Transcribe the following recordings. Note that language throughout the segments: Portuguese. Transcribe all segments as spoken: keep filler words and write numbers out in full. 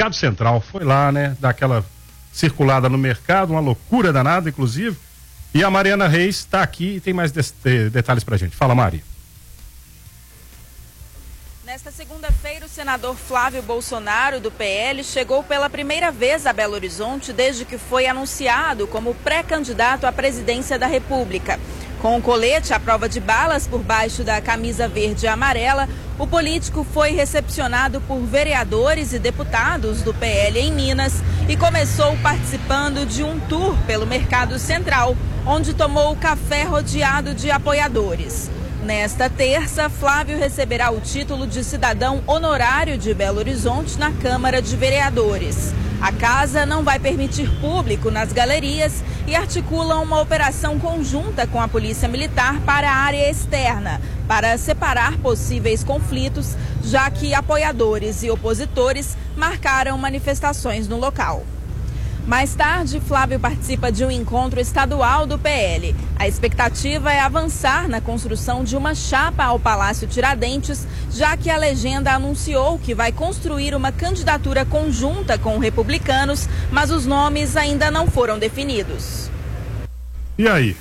Mercado Central. Foi lá, né? Dar aquela circulada no mercado, uma loucura danada, inclusive. E a Mariana Reis está aqui e tem mais de- detalhes pra gente. Fala, Mari. Nesta segunda-feira, o senador Flávio Bolsonaro, do P L, chegou pela primeira vez a Belo Horizonte desde que foi anunciado como pré-candidato à presidência da República. Com o colete à prova de balas por baixo da camisa verde e amarela, o político foi recepcionado por vereadores e deputados do P L em Minas e começou participando de um tour pelo Mercado Central, onde tomou café rodeado de apoiadores. Nesta terça, Flávio receberá o título de cidadão honorário de Belo Horizonte na Câmara de Vereadores. A casa não vai permitir público nas galerias e articula uma operação conjunta com a Polícia Militar para a área externa, para separar possíveis conflitos, já que apoiadores e opositores marcaram manifestações no local. Mais tarde, Flávio participa de um encontro estadual do P L. A expectativa é avançar na construção de uma chapa ao Palácio Tiradentes, já que a legenda anunciou que vai construir uma candidatura conjunta com republicanos, mas os nomes ainda não foram definidos. E aí?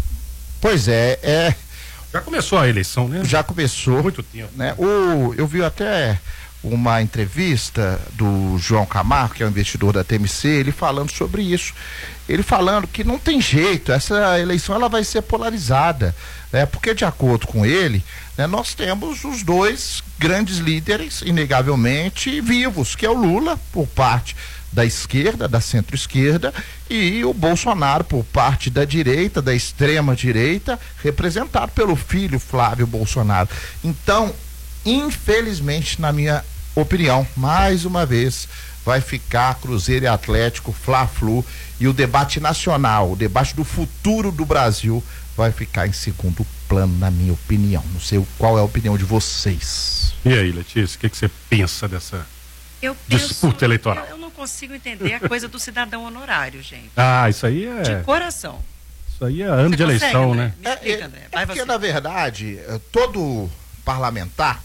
Pois é, é... Já começou a eleição, né? Já começou. Muito tempo. Né? O, eu vi até uma entrevista do João Camargo, que é o investidor da T M C, ele falando sobre isso. Ele falando que não tem jeito, essa eleição ela vai ser polarizada, né? Porque de acordo com ele, né, nós temos os dois grandes líderes, inegavelmente vivos, que é o Lula, por parte da esquerda, da centro-esquerda, e o Bolsonaro, por parte da direita, da extrema-direita, representado pelo filho Flávio Bolsonaro. Então, infelizmente, na minha opinião, mais uma vez, vai ficar Cruzeiro e Atlético, Fla-Flu, e o debate nacional, o debate do futuro do Brasil, vai ficar em segundo plano, na minha opinião. Não sei qual é a opinião de vocês. E aí, Letícia, o que, que você pensa dessa eu penso, disputa eleitoral? Eu, eu não consigo entender a coisa do cidadão honorário, gente. Ah, isso aí é... De coração. Isso aí é ano Você de consegue, eleição, André? né? Me explica, André. É, Vai é porque, você. na verdade, todo parlamentar,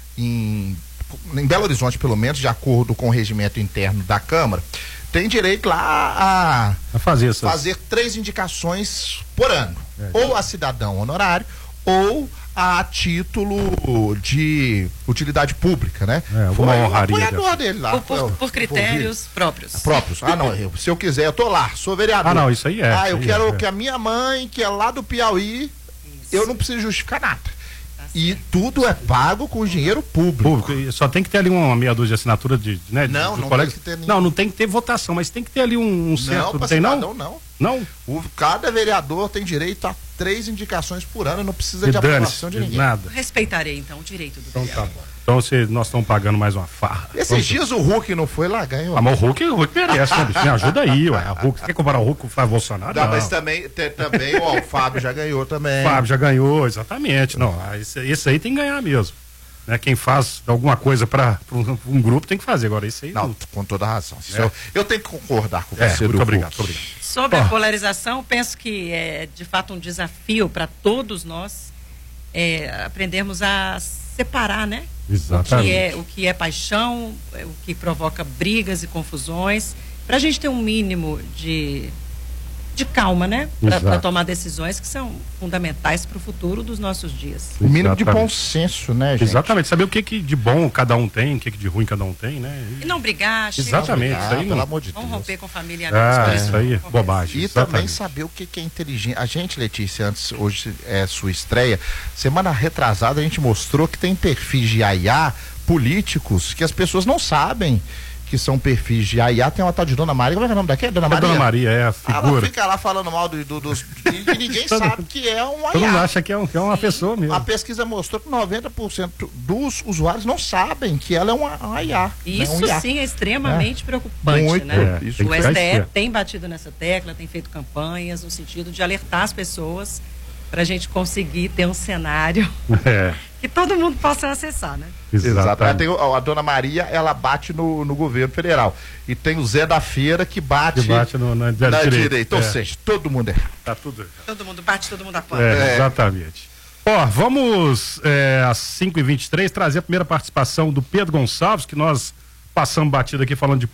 em, em Belo Horizonte, pelo menos, de acordo com o regimento interno da Câmara, tem direito lá a, A fazer essas... fazer três indicações por ano. É. Ou a cidadão honorário, ou a título de utilidade pública, né? É, alguma Foi o honraria apoiador dessa. dele lá. Por, por- foi o- por critérios próprios. próprios. Ah, não, eu, se eu quiser, eu tô lá, sou vereador. Ah, não, isso aí é. Ah, eu isso aí quero é, é. que a minha mãe, que é lá do Piauí, eu não preciso justificar nada. Tá E certo. tudo é pago com dinheiro público. Público, e só tem que ter ali uma meia dúzia de assinatura de, né, Não, dos não colegas. tem que ter nenhum. Não, não tem que ter votação, mas tem que ter ali um, um centro. Não, Não para tem cidadão, não? não. Não? O, cada vereador tem direito a três indicações por ano, não precisa E de dane-se, aprovação de ninguém. nada. Respeitarei, então, o direito do Então vereador. tá bom. Então se nós estamos pagando mais uma farra. Esses Vamos- dias o Hulk não foi lá, ganhou. Ah, mas o Hulk, o Hulk merece, né, bicho? Me ajuda aí, ué. O Hulk, você quer comparar o Hulk com o Flávio Bolsonaro? Não, Não. mas também, te- também ó, o Fábio já ganhou também. O Fábio já ganhou, exatamente. Não, ah, esse, esse aí tem que ganhar mesmo. Né? Quem faz alguma coisa para um, um grupo tem que fazer. Agora, esse aí Não, não. com toda razão. Isso É. Eu, eu tenho que concordar com É, você, muito do obrigado, Hulk. muito obrigado. Sobre Ó. a polarização, penso que é de fato um desafio para todos nós é, aprendermos a separar, né? O Exatamente. que, é, o que é paixão, é, o que provoca brigas e confusões, para a gente ter um mínimo de, de calma, né? Para Exato. tomar decisões que são fundamentais para o futuro dos nossos dias. O mínimo de bom Exatamente. senso, né, gente? Exatamente, saber o que, que de bom cada um tem, o que, que de ruim cada um tem, né? E não brigar, chega- Exatamente, Ah, isso aí pelo não. amor de Vamos Deus. romper com família e amigos. Ah, por isso não aí, acontece. bobagem. E Exatamente. também saber o que, que é inteligente. A gente, Letícia, antes, hoje é sua estreia, semana retrasada a gente mostrou que tem perfis de I A políticos que as pessoas não sabem que são perfis de I A. Tem uma tal de Dona Maria, como é que é o nome daqui? Dona A Maria? Dona Maria é a Ela figura. fica lá falando mal do, do- dos... E ninguém sabe que é um Todo I mundo A. acha que é, um, que é uma pessoa mesmo. A pesquisa mostrou que noventa por cento dos usuários não sabem que ela é uma I A. Isso né? Um I A. sim é extremamente preocupante, Muito, né? é, isso. tem O que ficar S T F esperto. tem batido nessa tecla, tem feito campanhas no sentido de alertar as pessoas para a gente conseguir ter um cenário É, que todo mundo possa acessar, né? Exato. Ela exatamente. tem o- a Dona Maria, ela bate no, no governo federal. E tem o Zé da Feira que bate, Que bate no- na- na na direita. direita. Ou É. seja, todo mundo errado. Tá tudo errado. Todo mundo bate, todo mundo apoia. É, É. exatamente. Ó, vamos é, às cinco e vinte e três trazer a primeira participação do Pedro Gonçalves, que nós passamos batido aqui falando de